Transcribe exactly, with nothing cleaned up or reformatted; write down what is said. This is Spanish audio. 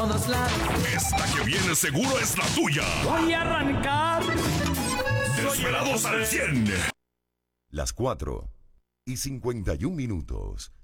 todos lados. Esta que viene seguro es la tuya. Voy a arrancar. Desvelados al cien. Las cuatro y cincuenta y un minutos.